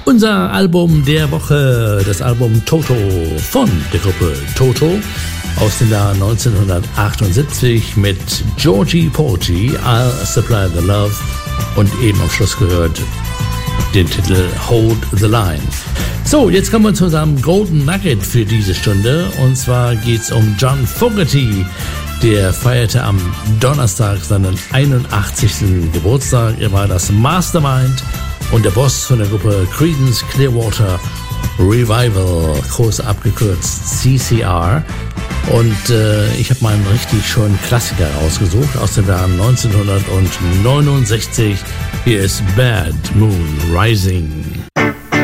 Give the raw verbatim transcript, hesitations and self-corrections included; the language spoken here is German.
Unser Album der Woche, das Album Toto von der Gruppe Toto aus dem Jahr neunzehnhundertachtundsiebzig mit Georgie Porgy, I'll Supply the Love und eben am Schluss gehört den Titel Hold the Line. So, jetzt kommen wir zu unserem Golden Nugget für diese Stunde und zwar geht es um John Fogerty. Der feierte am Donnerstag seinen einundachtzigsten Geburtstag. Er war das Mastermind und der Boss von der Gruppe Creedence Clearwater Revival, kurz abgekürzt C C R. Und äh, ich habe mal einen richtig schönen Klassiker rausgesucht aus dem Jahr neunzehnhundertneunundsechzig. Hier ist Bad Moon Rising.